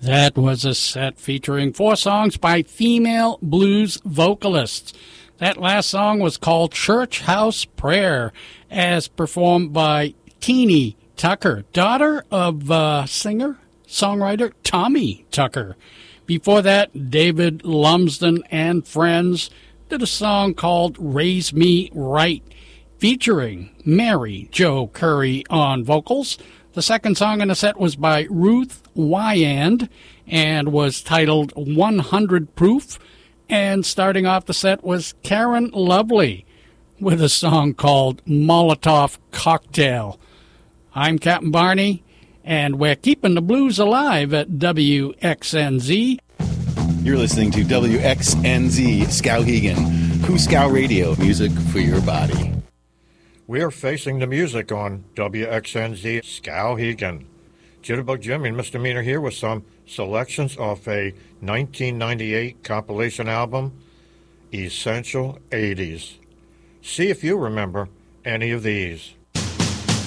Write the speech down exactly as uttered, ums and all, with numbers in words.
That was a set featuring four songs by female blues vocalists. That last song was called Church House Prayer, as performed by Teenie Tucker, daughter of uh, singer-songwriter Tommy Tucker. Before that, David Lumsden and Friends did a song called Raise Me Right, featuring Mary Jo Curry on vocals. The second song in the set was by Ruth Wyand and was titled one hundred Proof. And starting off the set was Karen Lovely with a song called Molotov Cocktail. I'm Captain Barney, and we're keeping the blues alive at W X N Z. You're listening to W X N Z Skowhegan, Cuscow Radio, music for your body. We are facing the music on W X N Z Skowhegan. Jitterbug Jimmy and Misdemeanor here with some selections off a nineteen ninety-eight compilation album, Essential eighties. See if you remember any of these.